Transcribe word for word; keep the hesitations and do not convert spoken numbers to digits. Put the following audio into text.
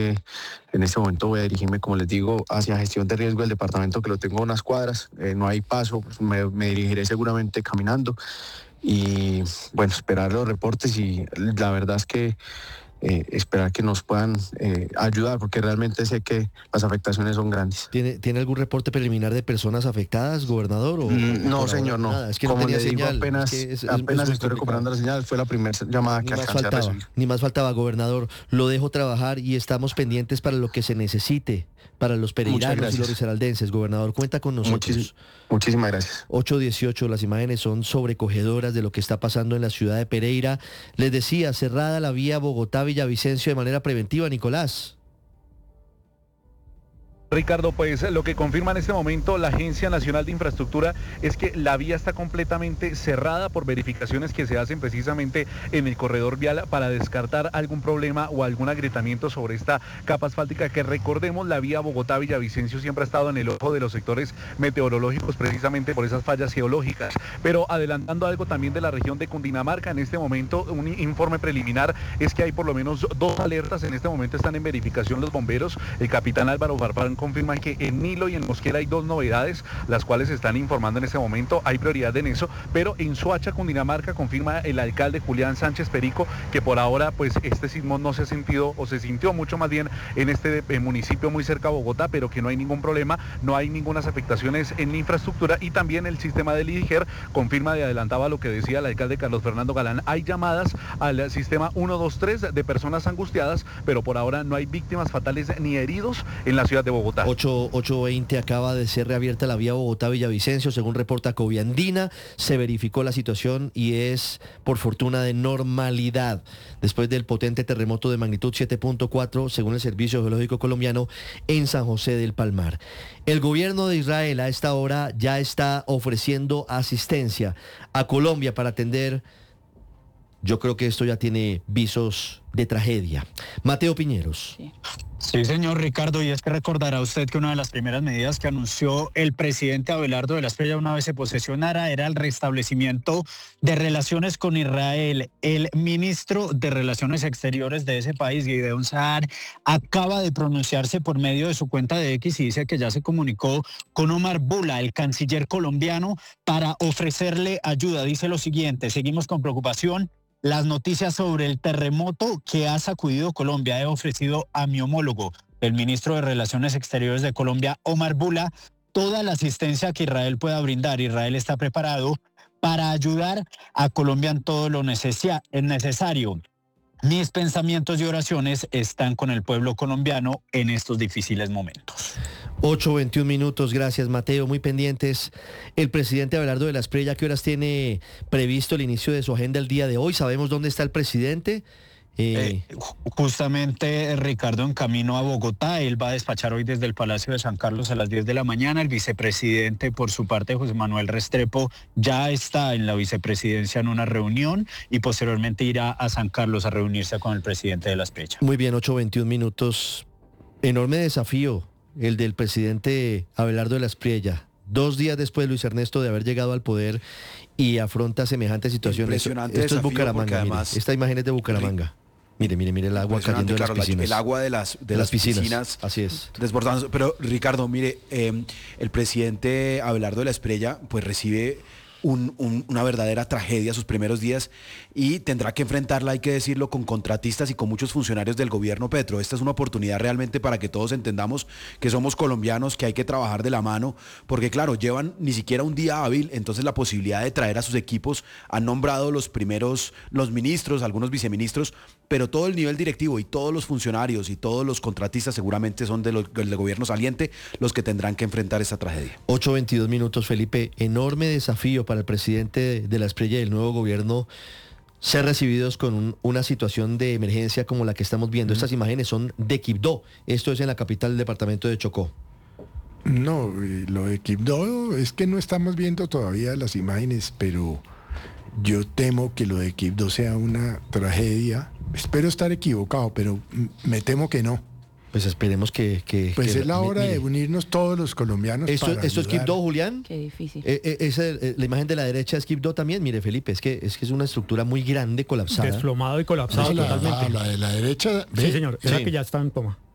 En este momento voy a dirigirme, como les digo, hacia gestión de riesgo del departamento, que lo tengo a unas cuadras, eh, no hay paso, pues me, me dirigiré seguramente caminando y bueno, esperar los reportes y la verdad es que eh, esperar que nos puedan eh, ayudar, porque realmente sé que las afectaciones son grandes. ¿Tiene, ¿tiene algún reporte preliminares de personas afectadas, gobernador? O, mm, o no, señor, no. Nada? Es que como no tenía le digo, señal. apenas, es que es, es, apenas es estoy complicado. recuperando la señal, fue la primera llamada Ni que más alcancé faltaba, a recibir. ni más faltaba, gobernador. Lo dejo trabajar y estamos pendientes para lo que se necesite, para los pereiranos y los risaraldenses. Gobernador, cuenta con nosotros. Muchis, muchísimas gracias. ocho dieciocho, las imágenes son sobrecogedoras de lo que está pasando en la ciudad de Pereira. Les decía, cerrada la vía Bogotá-Villavicencio de manera preventiva, Nicolás. Ricardo, pues lo que confirma en este momento la Agencia Nacional de Infraestructura es que la vía está completamente cerrada por verificaciones que se hacen precisamente en el corredor vial para descartar algún problema o algún agrietamiento sobre esta capa asfáltica, que recordemos, la vía Bogotá-Villavicencio siempre ha estado en el ojo de los sectores meteorológicos precisamente por esas fallas geológicas. Pero adelantando algo también de la región de Cundinamarca, en este momento un informe preliminar es que hay por lo menos dos alertas, en este momento están en verificación los bomberos. El capitán Álvaro Farfán confirman que en Nilo y en Mosquera hay dos novedades, las cuales se están informando en este momento, hay prioridad en eso, pero en Soacha, Cundinamarca, confirma el alcalde Julián Sánchez Perico que por ahora pues este sismo no se ha sentido, o se sintió mucho más bien en este eh, municipio muy cerca a Bogotá, pero que no hay ningún problema, no hay ninguna afectaciones en la infraestructura. Y también el sistema de Lidiger confirma, y adelantaba lo que decía el alcalde Carlos Fernando Galán, hay llamadas al sistema uno dos tres de personas angustiadas, pero por ahora no hay víctimas fatales ni heridos en la ciudad de Bogotá. ocho veinte, acaba de ser reabierta la vía Bogotá-Villavicencio, según reporta Coviandina. Se verificó la situación y es, por fortuna, de normalidad. Después del potente terremoto de magnitud siete punto cuatro, según el Servicio Geológico Colombiano, en San José del Palmar. El gobierno de Israel a esta hora ya está ofreciendo asistencia a Colombia para atender. Yo creo que esto ya tiene visos de tragedia. Mateo Piñeros. Sí. Sí, señor Ricardo, y es que recordará usted que una de las primeras medidas que anunció el presidente Abelardo de la Espriella una vez se posesionara era el restablecimiento de relaciones con Israel. El ministro de Relaciones Exteriores de ese país, Gideon Saar, acaba de pronunciarse por medio de su cuenta de X y dice que ya se comunicó con Omar Bula, el canciller colombiano, para ofrecerle ayuda. Dice lo siguiente: seguimos con preocupación las noticias sobre el terremoto que ha sacudido Colombia. He ofrecido a mi homólogo, el ministro de Relaciones Exteriores de Colombia, Omar Bula, toda la asistencia que Israel pueda brindar. Israel está preparado para ayudar a Colombia en todo lo necesario. Mis pensamientos y oraciones están con el pueblo colombiano en estos difíciles momentos. ocho veintiún minutos, gracias Mateo, muy pendientes. El presidente Abelardo de la Espriella, ¿qué horas tiene previsto el inicio de su agenda el día de hoy? ¿Sabemos dónde está el presidente? Eh, eh, justamente Ricardo, en camino a Bogotá. Él va a despachar hoy desde el Palacio de San Carlos a las diez de la mañana. El vicepresidente, por su parte, José Manuel Restrepo, ya está en la vicepresidencia en una reunión y posteriormente irá a San Carlos a reunirse con el presidente de la Espriella. Muy bien, ocho veintiún minutos. Enorme desafío el del presidente Abelardo de la Espriella. Dos días después, Luis Ernesto, de haber llegado al poder, y afronta semejantes situaciones. Impresionante. Esto es Bucaramanga, además, mire. Esta imagen es de Bucaramanga. Mire, mire, mire el agua cayendo de claro, las piscinas. El agua de las, de de las, las piscinas. piscinas. Así es. Desbordando. Pero, Ricardo, mire, eh, el presidente Abelardo de la Espriella, pues recibe un, un, una verdadera tragedia sus primeros días y tendrá que enfrentarla, hay que decirlo, con contratistas y con muchos funcionarios del gobierno Petro. Esta es una oportunidad realmente para que todos entendamos que somos colombianos, que hay que trabajar de la mano, porque claro, llevan ni siquiera un día hábil, entonces la posibilidad de traer a sus equipos, han nombrado los primeros, los ministros, algunos viceministros, pero todo el nivel directivo y todos los funcionarios y todos los contratistas seguramente son de los, del gobierno saliente los que tendrán que enfrentar esta tragedia. ocho veintidós minutos, Felipe. Enorme desafío para el presidente de la Espriella y del nuevo gobierno ser recibidos con un, una situación de emergencia como la que estamos viendo. Mm. Estas imágenes son de Quibdó. Esto es en la capital del departamento de Chocó. No, lo de Quibdó es que no estamos viendo todavía las imágenes, pero yo temo que lo de Quibdó sea una tragedia. Espero estar equivocado, pero me temo que no. Pues esperemos que... que pues que, es la hora mire, de unirnos todos los colombianos. ¿Esto, para ¿esto es Quibdó, Julián? Qué difícil. Eh, eh, esa, eh, la imagen de la derecha es Quibdó también. Mire, Felipe, es que es que es una estructura muy grande, colapsada. Desplomado y colapsado no, totalmente. La, la, la de la derecha... ¿ve? Sí, señor, esa sí. Que ya está en toma.